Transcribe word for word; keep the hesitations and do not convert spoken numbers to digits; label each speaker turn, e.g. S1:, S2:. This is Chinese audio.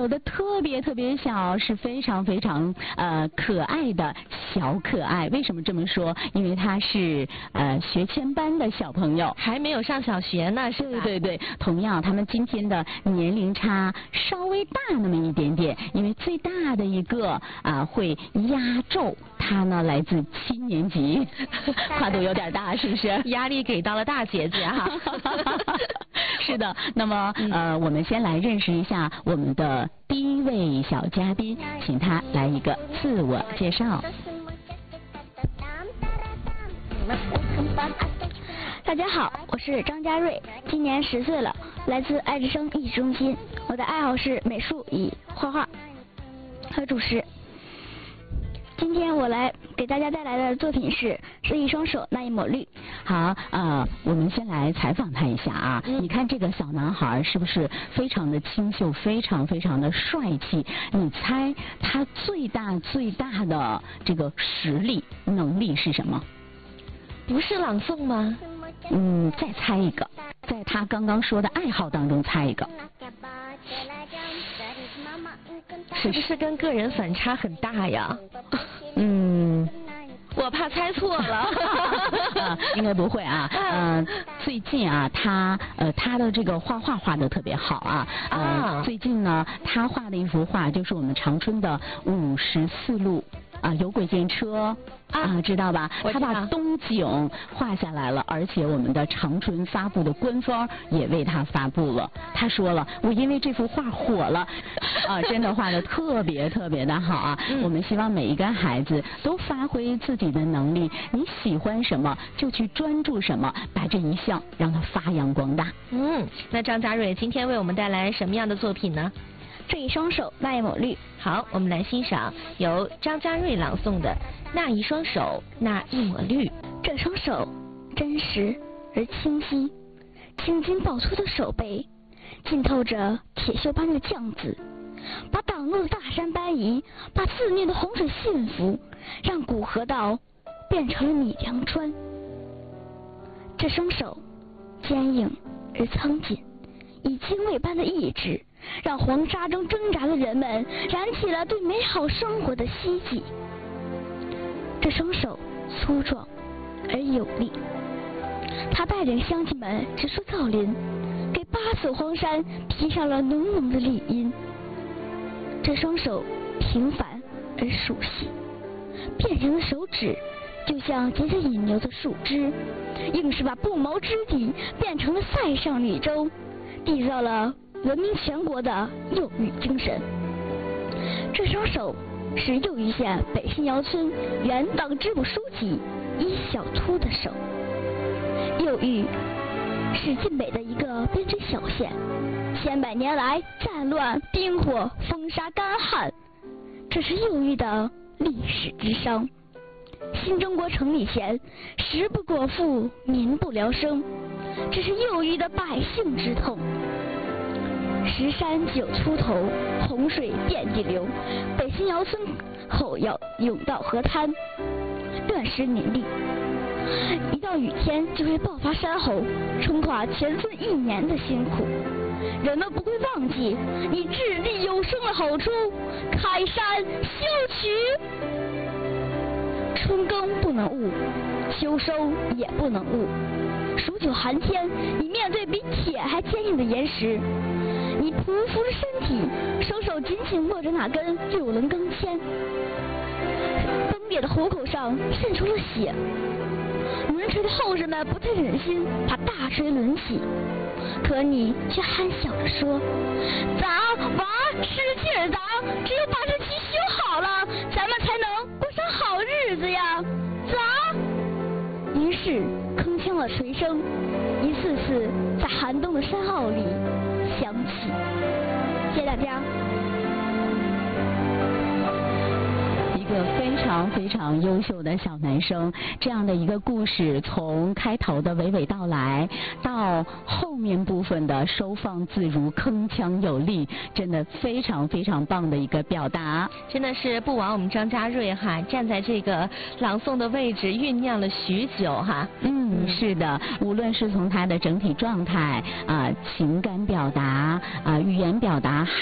S1: 手的特别特别小，是非常非常呃可爱的小可爱。为什么这么说？因为他是呃学前班的小朋友，
S2: 还没有上小学呢，是吧？
S1: 对对对，同样他们今天的年龄差稍微大那么一点点，因为最大的一个啊、呃、会压轴，他呢来自七年级，跨度有点大，是不是？
S2: 压力给到了大姐姐哈。
S1: 是的，那么呃，我们先来认识一下我们的第一位小嘉宾，请他来一个自我介绍。
S3: 大家好，我是张佳瑞，今年十岁了，来自爱之声艺术中心。我的爱好是美术与画画和主持。今天我来给大家带来的作品是《这一双手，那一抹绿》。
S1: 好，呃，我们先来采访他一下啊。嗯、你看这个小男孩是不是非常的清秀，非常非常的帅气？你猜他最大最大的这个实力能力是什么？
S2: 不是朗诵吗？
S1: 嗯，再猜一个，在他刚刚说的爱好当中猜一个。
S2: 是不是跟个人反差很大呀？
S1: 嗯，
S2: 我怕猜错了。
S1: 啊，应该不会啊。嗯、呃，最近啊，他呃他的这个画画画的特别好啊。呃、啊。最近呢，他画的一幅画就是我们长春的五十四路。啊，有轨电车啊，知道吧？他把东景画下来了，而且我们的长春发布的官方也为他发布了。他说了，我因为这幅画火了，啊，真的画的特别特别的好啊！嗯、我们希望每一个孩子都发挥自己的能力，你喜欢什么就去专注什么，把这一项让它发扬光大。
S2: 嗯，那张佳瑞今天为我们带来什么样的作品呢？
S3: 这一双手，那一抹绿。
S2: 好，我们来欣赏由张佳瑞朗诵的《那一双手，那一抹绿》。
S3: 这双手真实而清晰，青筋暴突的手背浸透着铁锈般的酱紫，把挡路的大山搬移，把肆虐的洪水驯服，让古河道变成了米粮川。这双手坚硬而苍劲，以精卫般的意志，让黄沙中挣扎的人们燃起了对美好生活的希冀。这双手粗壮而有力，他带领乡亲们植树造林，给八所荒山披上了浓浓的绿荫。这双手平凡而熟悉，变形的手指就像结着引流的树枝，硬是把不毛之地变成了塞上绿洲，缔造了闻名全国的幼育精神。这双手是右玉县北新窑村原党支部书记伊小秃的手。右玉是晋北的一个边陲小县，千百年来战乱、兵火、风沙、干旱，这是右玉的历史之伤。新中国成立前，食不果腹，民不聊生，这是右玉的百姓之痛。石山九出头，洪水遍地流，北新窑村后要涌到河滩，断石林立。一到雨天就会爆发山洪，冲垮全村一年的辛苦。人们不会忘记你掷地有声的吼出：开山修渠。春耕不能误，秋收也不能误。数九寒天，你面对比铁还坚硬的岩石，你匍匐着身体，双手紧紧握着那根六棱钢钎，崩裂的虎口上渗出了血。抡锤的后人们不太忍心把大锤抡起，可你却憨笑着说：砸娃，使劲砸，只有把这渠修好了，咱们才能过上好日子呀！砸！于是铿锵的锤声一次次在寒冬的山坳里响起。谢谢大家。
S1: 一个非常非常优秀的小男生，这样的一个故事，从开头的娓娓道来到后面部分的收放自如、铿锵有力，真的非常非常棒的一个表达。
S2: 真的是不枉我们张佳瑞哈，站在这个朗诵的位置酝酿了许久哈。
S1: 嗯，是的，无论是从他的整体状态啊、呃、情感表达啊、呃、语言表达。